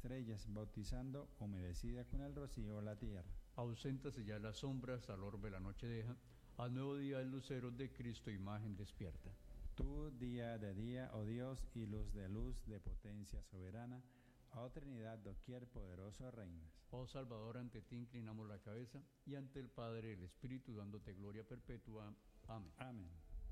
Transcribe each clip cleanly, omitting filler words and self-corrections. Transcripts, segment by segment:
estrellas, bautizando humedecida con el rocío la tierra. Auséntase ya las sombras, al orbe la noche deja, al nuevo día el lucero de Cristo imagen despierta. Tú, día de día, oh Dios, y luz, de potencia soberana, oh Trinidad, doquier poderoso reinas. Oh Salvador, ante ti inclinamos la cabeza, y ante el Padre y el Espíritu, dándote gloria perpetua. Amén. Amén.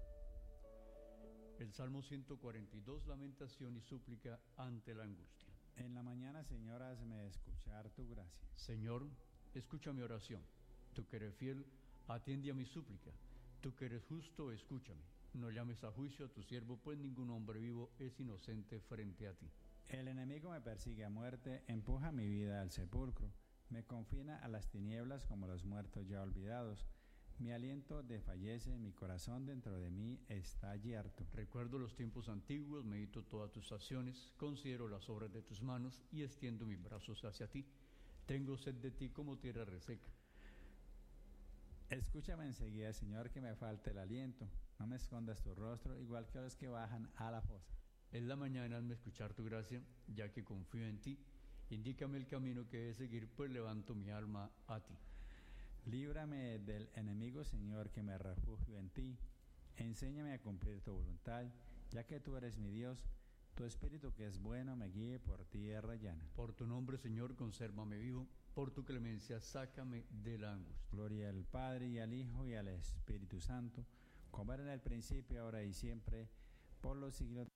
El Salmo 142, lamentación y súplica ante la angustia. En la mañana, Señor, hazme escuchar tu gracia. Señor, escucha mi oración. Tú que eres fiel, atiende a mi súplica. Tú que eres justo, escúchame. No llames a juicio a tu siervo, pues ningún hombre vivo es inocente frente a ti. El enemigo me persigue a muerte, empuja mi vida al sepulcro, me confina a las tinieblas como los muertos ya olvidados. Mi aliento desfallece, mi corazón dentro de mí está yerto. Recuerdo los tiempos antiguos, medito todas tus acciones, considero las obras de tus manos y extiendo mis brazos hacia ti. Tengo sed de ti como tierra reseca. Escúchame enseguida, Señor, que me falte el aliento. No me escondas tu rostro, igual que a los que bajan a la fosa. En la mañana hazme escuchar tu gracia, ya que confío en ti. Indícame el camino que he de seguir, pues levanto mi alma a ti. Líbrame del enemigo, Señor, que me refugio en ti. Enséñame a cumplir tu voluntad, ya que tú eres mi Dios. Tu espíritu que es bueno me guíe por tierra llana. Por tu nombre, Señor, consérvame vivo. Por tu clemencia, sácame de la angustia. Gloria al Padre, y al Hijo, y al Espíritu Santo, como era en el principio, ahora y siempre, por los siglos.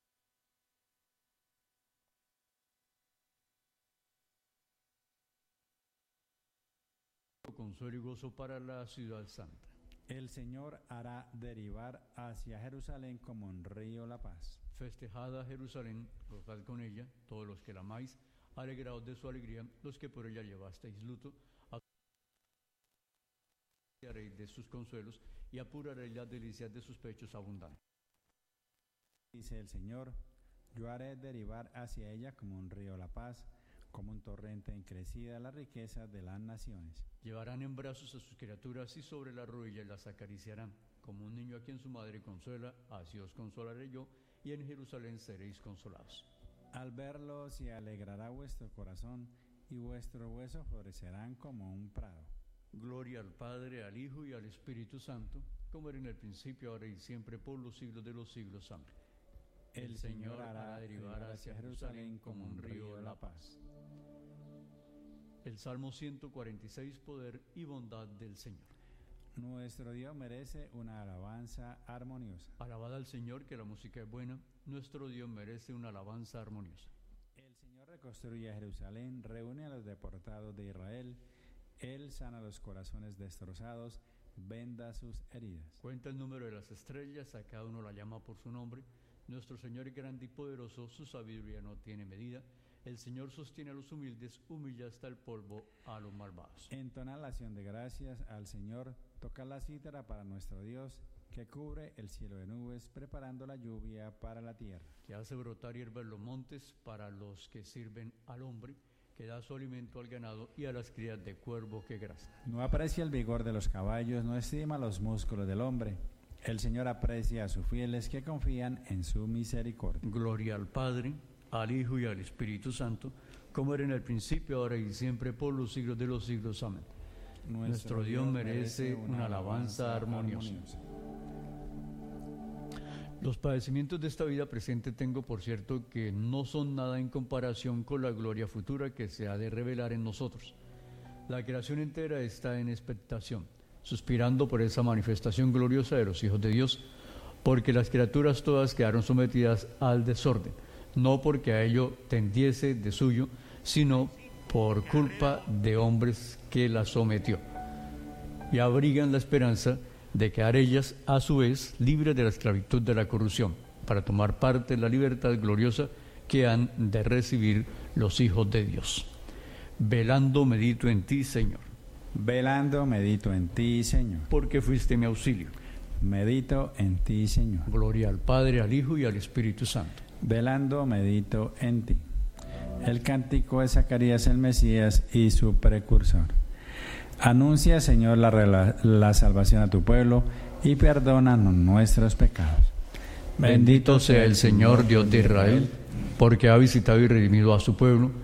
Consuelo y gozo para la ciudad santa. El Señor hará derivar hacia Jerusalén como un río la paz. Festejada Jerusalén, gozad con ella, todos los que la amáis, alegraos de su alegría, los que por ella llevasteis luto, haréis de sus consuelos y apuraréis las delicias de sus pechos abundantes. Dice el Señor, yo haré derivar hacia ella como un río la paz, como un torrente en crecida la riqueza de las naciones. Llevarán en brazos a sus criaturas y sobre la rodilla las acariciarán. Como un niño a quien su madre consuela, así os consolaré yo, y en Jerusalén seréis consolados. Al verlos se alegrará vuestro corazón, y vuestro hueso florecerán como un prado. Gloria al Padre, al Hijo y al Espíritu Santo, como era en el principio, ahora y siempre, por los siglos de los siglos. Amén. El Señor hará derivar hacia Jerusalén como un río de la paz. El Salmo 146, poder y bondad del Señor. Nuestro Dios merece una alabanza armoniosa. Alabad al Señor, que la música es buena. Nuestro Dios merece una alabanza armoniosa. El Señor reconstruye a Jerusalén, reúne a los deportados de Israel. Él sana los corazones destrozados, venda sus heridas. Cuenta el número de las estrellas, a cada uno la llama por su nombre. Nuestro Señor es grande y poderoso, su sabiduría no tiene medida. El Señor sostiene a los humildes, humilla hasta el polvo a los malvados. Entona la acción de gracias al Señor, toca la cítara para nuestro Dios, que cubre el cielo de nubes, preparando la lluvia para la tierra. Que hace brotar hierba en los montes para los que sirven al hombre, que da su alimento al ganado y a las crías de cuervo que graznan. No aprecia el vigor de los caballos, no estima los músculos del hombre. El Señor aprecia a sus fieles que confían en su misericordia. Gloria al Padre, al Hijo y al Espíritu Santo, como era en el principio, ahora y siempre, por los siglos de los siglos. Amén. Nuestro Dios merece una alabanza armoniosa. Los padecimientos de esta vida presente tengo por cierto que no son nada en comparación con la gloria futura que se ha de revelar en nosotros. La creación entera está en expectación, suspirando por esa manifestación gloriosa de los hijos de Dios, porque las criaturas todas quedaron sometidas al desorden, no porque a ello tendiese de suyo, sino por culpa de hombres que las sometió, y abrigan la esperanza de quedar ellas, a su vez, libres de la esclavitud de la corrupción, para tomar parte en la libertad gloriosa que han de recibir los hijos de Dios. Velando medito en ti, Señor. Velando medito en ti, Señor. Porque fuiste mi auxilio. Medito en ti, Señor. Gloria al Padre, al Hijo y al Espíritu Santo. Velando medito en ti. El cántico de Zacarías el Mesías y su precursor. Anuncia, Señor, la salvación a tu pueblo y perdónanos nuestros pecados. Bendito sea el Señor, Dios de Israel, porque ha visitado y redimido a su pueblo,